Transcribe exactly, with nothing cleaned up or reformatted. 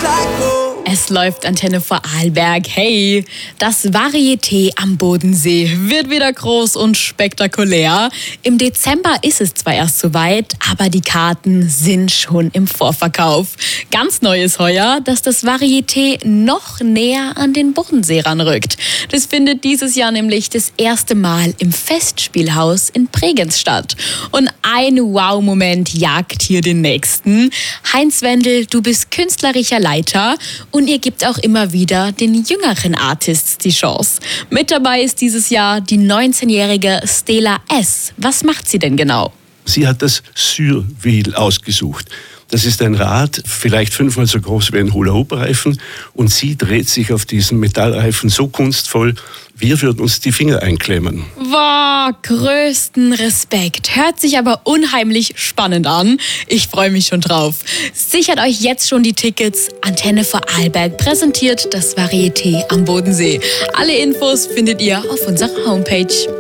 Es läuft Antenne Vorarlberg. Hey, das Varieté am Bodensee wird wieder groß und spektakulär. Im Dezember ist es zwar erst soweit, aber die Karten sind schon im Vorverkauf. Ganz neu ist heuer, dass das Varieté noch näher an den Bodensee ranrückt. Das findet dieses Jahr nämlich das erste Mal im Festspielhaus in Bregenz statt. Und ein Wow-Moment jagt hier den nächsten. Heinz Wendel, du bist künstlerischer Leiter und ihr gebt auch immer wieder den jüngeren Artists die Chance. Mit dabei ist dieses Jahr die neunzehnjährige Stella S. Was macht sie denn genau? Sie hat das Sur-Wheel ausgesucht. Das ist ein Rad, vielleicht fünfmal so groß wie ein Hula-Hoop-Reifen, und sie dreht sich auf diesen Metallreifen so kunstvoll, wir würden uns die Finger einklemmen. Wow, größten Respekt. Hört sich aber unheimlich spannend an. Ich freue mich schon drauf. Sichert euch jetzt schon die Tickets. Antenne Vorarlberg präsentiert das Varieté am Bodensee. Alle Infos findet ihr auf unserer Homepage.